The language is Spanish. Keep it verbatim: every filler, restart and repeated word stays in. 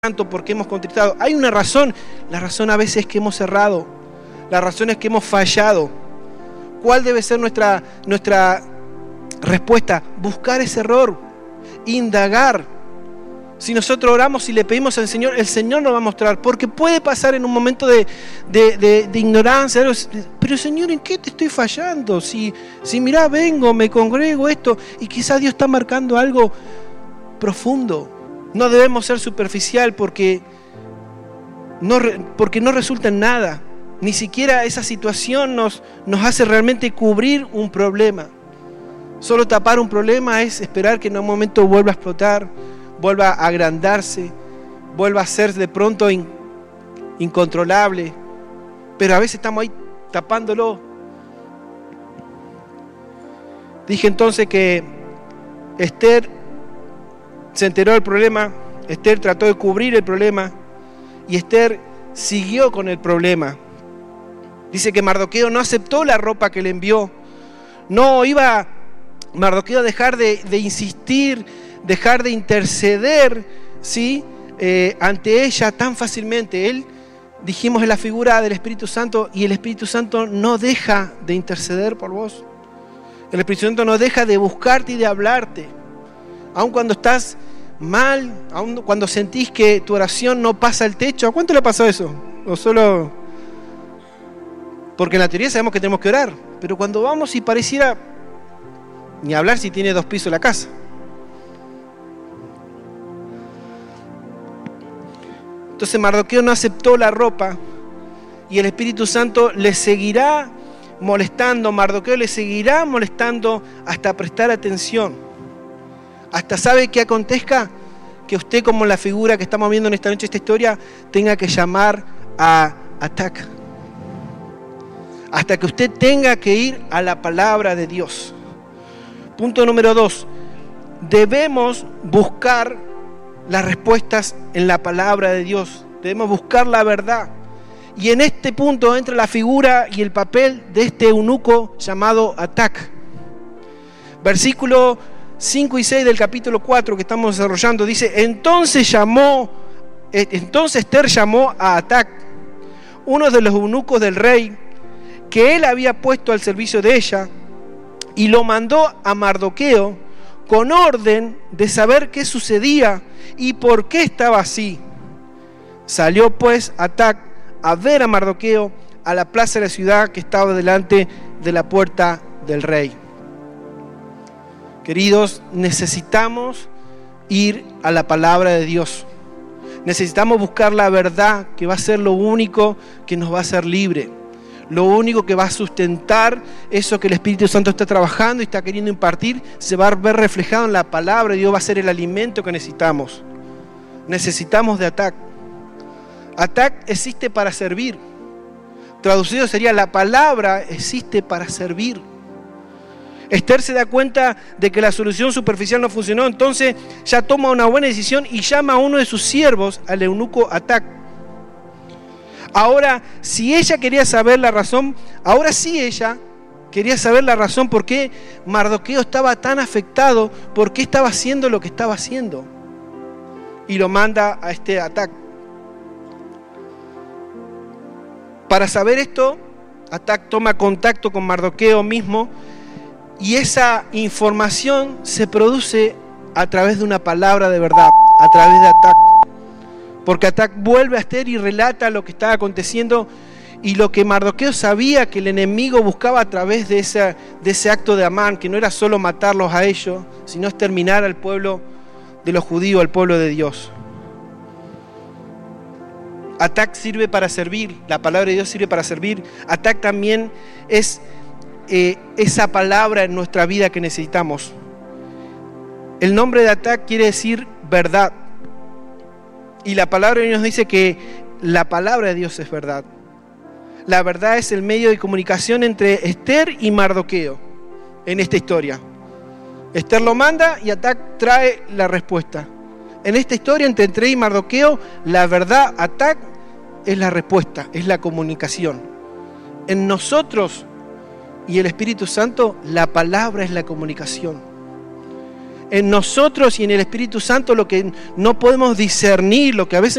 Santo porque hemos contristado. Hay una razón. La razón a veces es que hemos errado. La razón es que hemos fallado. ¿Cuál debe ser nuestra, nuestra respuesta? Buscar ese error. Indagar. Si nosotros oramos y le pedimos al Señor, el Señor nos va a mostrar. Porque puede pasar en un momento de, de, de, de ignorancia. Pero Señor, ¿en qué te estoy fallando? Si, si mirá, vengo, me congrego esto. Y quizás Dios está marcando algo profundo. No debemos ser superficial porque no, porque no resulta en nada. Ni siquiera esa situación nos, nos hace realmente cubrir un problema. Solo tapar un problema es esperar que en un momento vuelva a explotar, vuelva a agrandarse, vuelva a ser de pronto in, incontrolable. Pero a veces estamos ahí tapándolo. Dije entonces que Esther se enteró del problema, Esther trató de cubrir el problema y Esther siguió con el problema. Dice que Mardoqueo no aceptó la ropa que le envió. No iba Mardoqueo a dejar de, de insistir, dejar de interceder, ¿sí? eh, ante ella tan fácilmente. Él, dijimos, es la figura del Espíritu Santo y el Espíritu Santo no deja de interceder por vos. El Espíritu Santo no deja de buscarte y de hablarte. Aun cuando estás mal, aun cuando sentís que tu oración no pasa el techo. ¿A cuánto le pasó eso? O solo... Porque en la teoría sabemos que tenemos que orar, pero cuando vamos y pareciera... Ni hablar si tiene dos pisos la casa. Entonces Mardoqueo no aceptó la ropa y el Espíritu Santo le seguirá molestando, Mardoqueo le seguirá molestando hasta prestar atención. Hasta sabe que acontezca que usted, como la figura que estamos viendo en esta noche, esta historia, tenga que llamar a Atac. Hasta que usted tenga que ir a la palabra de Dios. Punto número dos. Debemos buscar las respuestas en la palabra de Dios. Debemos buscar la verdad. Y en este punto entra la figura y el papel de este eunuco llamado Atac. Versículo cinco y seis del capítulo cuatro que estamos desarrollando, dice, entonces llamó, entonces Esther llamó a Atac, uno de los eunucos del rey, que él había puesto al servicio de ella, y lo mandó a Mardoqueo con orden de saber qué sucedía y por qué estaba así. Salió pues Atac a ver a Mardoqueo a la plaza de la ciudad que estaba delante de la puerta del rey. Queridos, necesitamos ir a la palabra de Dios. Necesitamos buscar la verdad, que va a ser lo único que nos va a hacer libre. Lo único que va a sustentar eso que el Espíritu Santo está trabajando y está queriendo impartir, se va a ver reflejado en la palabra y Dios va a ser el alimento que necesitamos. Necesitamos de Atac. Atac existe para servir. Traducido sería, la palabra existe para servir. Esther se da cuenta de que la solución superficial no funcionó, entonces ya toma una buena decisión y llama a uno de sus siervos, al eunuco Atac. Ahora, si ella quería saber la razón, ahora sí ella quería saber la razón por qué Mardoqueo estaba tan afectado, por qué estaba haciendo lo que estaba haciendo. Y lo manda a este Atac. Para saber esto, Atac toma contacto con Mardoqueo mismo. Y esa información se produce a través de una palabra de verdad, a través de Atac. Porque Atac vuelve a Esther y relata lo que estaba aconteciendo y lo que Mardoqueo sabía que el enemigo buscaba a través de ese, de ese acto de Amán, que no era solo matarlos a ellos, sino exterminar al pueblo de los judíos, al pueblo de Dios. Atac sirve para servir, la palabra de Dios sirve para servir. Atac también es... Eh, esa palabra en nuestra vida que necesitamos. El nombre de Atac quiere decir verdad. Y la palabra de Dios nos dice que la palabra de Dios es verdad. La verdad es el medio de comunicación entre Esther y Mardoqueo en esta historia. Esther lo manda y Atac trae la respuesta. En esta historia entre Esther y Mardoqueo, la verdad, Atac, es la respuesta, es la comunicación. En nosotros y el Espíritu Santo, la palabra es la comunicación. en nosotros y en el Espíritu Santo lo que no podemos discernir, lo que a veces